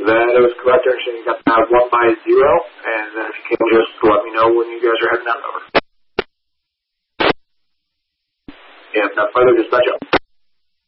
That is correct, Anderson. You got that 1 by 0, and then if you can just let me know when you guys are heading out over. Yeah, if not further, dispatch up.